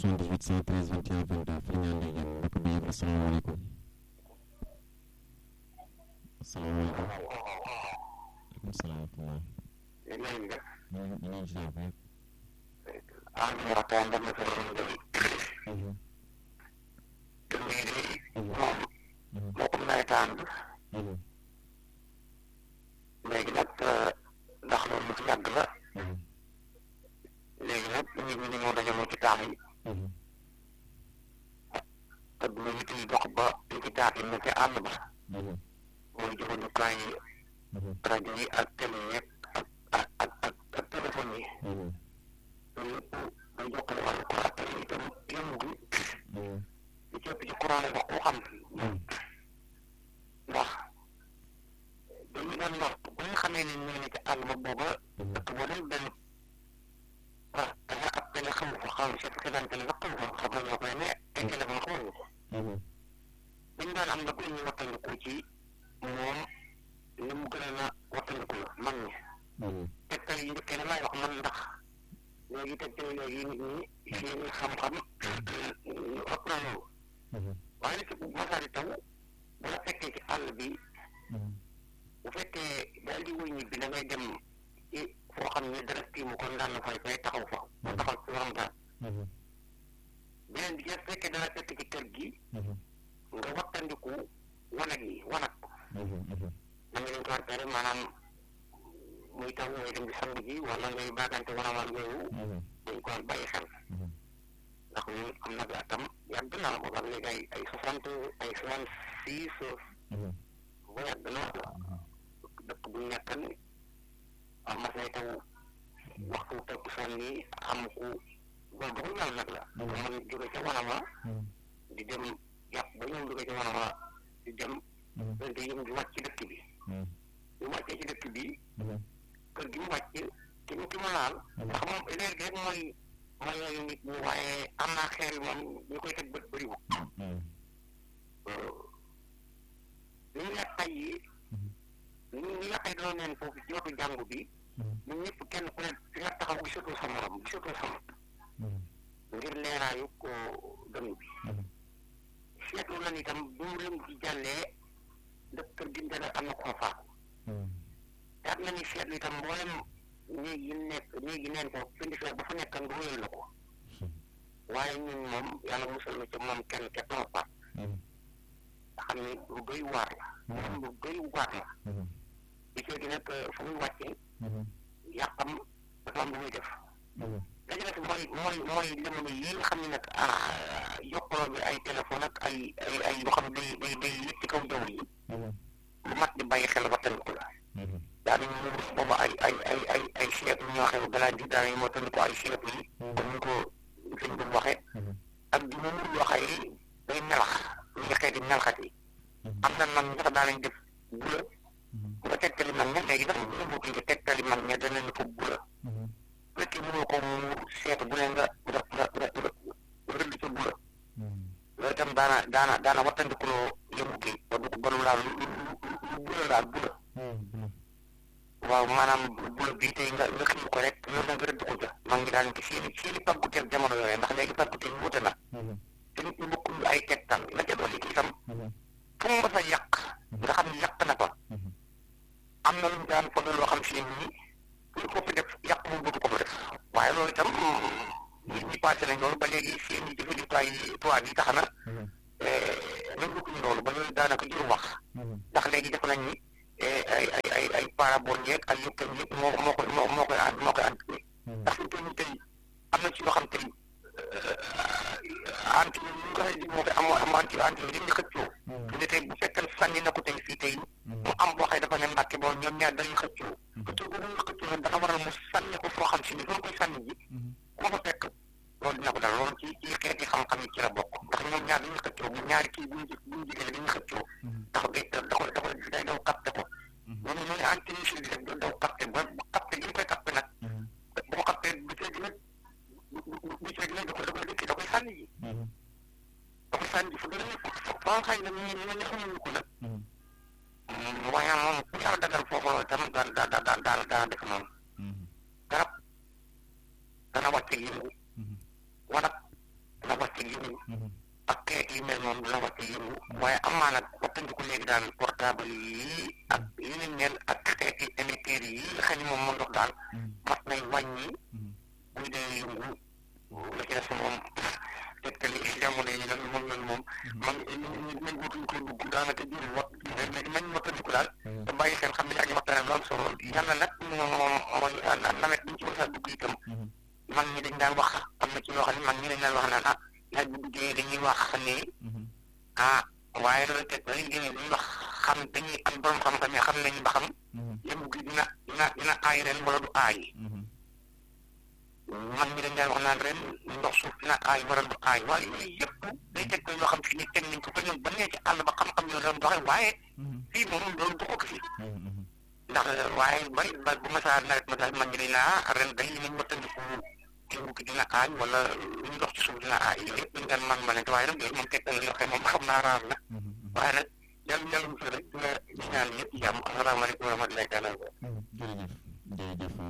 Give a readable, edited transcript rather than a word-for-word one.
78 113 21 22 fi ñu ànd ak yéen mbokk bi yëpp asalaamaaleykum. asalaamaaleykum. waaleykum salaam wa rahmatulah. ñu ngi ci jàpp yëpp. léegi nag ndax loolu lu fi yàgg la léegi nag nit ñi dañoo dajaloo ci taax yi te bu nit yi dox ba ci taax yi ne ca àll ba mooy jëfandikaay yi rajo yi ak télé yi ak téléphone yi loolu yëpp day jokkale wàllu courant te itam yëngu gi li ci ëpp ci courant la wax ku xam ndax dañu daan wax ba nga xamee ne ñu ne ci àll ba booba dëkk boo dem benn waaw danga ab télé xamu ko xam si fekk daan télé sax xamu ko xam nañoo koy ne ay téléphone xamuñu ko dañu daan am nag lu ñuy wattandiku ci moom li mu gën a na wattandiku la mag ñi tegtal yi njëkkee ne laay wax man ndax léegi tegtal léegi nit ñi seen xam-xam ñu ëpp na loolu waaye nag bu masaari taw bu la fekkee ci àll bi bu fekkee daal di wëññi bi da ngay dem ci foo xam ne dara tiimu ko ndaan fay fay taxaw fa mu taxaw ci waram daal beneen bi ci fekkee dana fekk ci kër gi nga wattandiku wanag yi wanag man nga leen ko wartare maanaam muy taw ngay dem di sangu ji wala ngay baagante wanamal yooyu dañ ko bàyyi xel ndax ñun am na gàttam yàgg na boobu am léegi ay 66 bu yàgg na dëkk bu ñu nekkan mas nay taw waxtu takkusaan ni am ku loolu doxul yàlla nag la man jóge ca wanama di dem jàpp ba ñoom jóge ca wanama di dem lente yëm di wàcc ci dëkk bi ñu wàccee ci dëkk bi kër gi mu wàcc ki ma laal ndax moom leer gi rek mooy yooyu nit ñi waaye am naa xeer yi moom ñu koy teg bët bëriwul li ñu yàqay yi ñi yàqay dañoo neen foofu ci wetu jàngu bi ñun ñëpp kenn ku ne fi nga taxaw gisatoo sa morom ngir leeraayu ko dënn bi seetlu nañ itam bu mu lëm ci jàllee ndax kër gi dana am na ko faatu te am nañu seetlu itam mboolem néeg yi neen foofu findi feer ba fa nekkan nga wéyal na ko waaye ñun moom yàlla musal na ci moom kenn képp moo faat nga xam ne lu doy waar la moom lu doy waar la bi ci gi nag fu muy wàccee yàqam dafa am lu muy def dañu def mooy jamono yi nga xam ne nag yokkaloo bi ay téléphone ak ay yoo xam ne day yëg ci kaw jaww yi lu mat di bàyyi xel wattandiku la daa dañu mu booba ay seet ñu waxee balaa di daanañu moo tandi ko ay seet yi comme ni ko sëñ bi waxee ak di mu mur yoo xëy day melax ñu ngi xeeti melxat yi am na nag ñu sax daanañ def bula nga tegtali mag ña léegi dafa bëgg nga tegtali mag ña danañ ko bula fekkee mënoo ko muur seet bu ne nga rëdd ca bula loolu itam daana wattandikuloo yëngu gi ba du ko banu laal lu bula laal bula waaw maanaam bula bii tey nga xiir ko rek loolu nga rëdd ko ja mag ngi daan ki seeni pàgguteeg jamono yooyu ndax léegi pàgguteeg wuute na te nit ñi bokkul ay tegtal la ca dolli itam fu mu mës a yàq nga xam ne yàq na fa am na lu mu daan fa loo xam si nii pour ko fi def yàq moom bëgg ko fa def waaye loolu itam nit ñi passé nañ loolu ba léegi seen i jëfandikaay tubaab yi tax na ñoom bëgguñu loolu ba loolu daanaka jur wax ndax léegi def nañ ni ay parabole yeeg ay yëppam yëpp moo koy ànd ndax fi mu tey am na ci yoo xam tey anti ñu nga xam ne moo koy am anti li ñu xëccoo ne tey bu fekkee sànni na ko tey fii tey mu am boo xam dafa ne mbàkke boo ñoom ñaar dañuy xëccoo xëccoo boobu ñu xëccoo nag dafa waral mu sànni ko foo xam si ni foo koy sànni ji moo fa fekk loolu dina ko dal loolu ci xeeti xam-xam yi ci la bokk ndax ñoom ñaar dañuy xëccoo bu ñaari kii buñu jigéen dañuy xëccoo day daw capté ko loolu mooy antimission bi def daw capté ba capté gi ñu koy capté nag boo capté bu see gi nag da koy sànni ji da koy sànni ji fu gën a nekk fa nga xëy na ñu xamuñu ko nag waaye moom ku yàlla dagal foofu tam daana def noonu garab dana wàcce yëngu wanag wàcc yëngu ak xeet yu mel noonu dina wàcc yëngu waaye amaa nag wattandiku léegi daal portable yi ak yeneen mel ak xeet yi émetteurs yi xëy na moom moo ndox daal mat nañ wàññi buy dee yëngu la ci des moom tegtali jamono yi nag moom nag moom man nañ wutuñ ko dugg daanaka jël wat nañ wattandiku daal te bàyyi xel xam ne yaa ngi waxtaan lu am solo yàlla nag nawet bi ñu ci war a dugg itam mag ñi dañ daan wax am na ci loo xam ne mag ñi dañ daan wax naan ah nawet bu duggee dañuy wax ne waaye loolu teg dañuy génne dañuy wax xam dañuy am borom xam-xam yi xam nañu ba xam yëngu gi dina aay ren wala du aay mag ñi dañ daan wax naan ren ndox suuf dina aay wala du aay waaye yooyu yëpp day teg yoo xam fi ni teg nañ ko ba ñoom ba nee ci àll ba xam-xam yoo doon doxee waaye fii moom loolu du ko fi ndax waaye bari ba bu masaa nawet masaa mag ñi dañ naa ren day nañ wattandiku yëngu gi dina aay wala ndox ci suuf dina aay yooyu yëpp dañ daan man manante waaye nag loolu moom teg na yoo xam moom xam naa raar la waaye nag yàlla mu fi rek dina ñaan ñëpp jàmm asalaamaaleykum wa rahmatullahi taala jërëjëf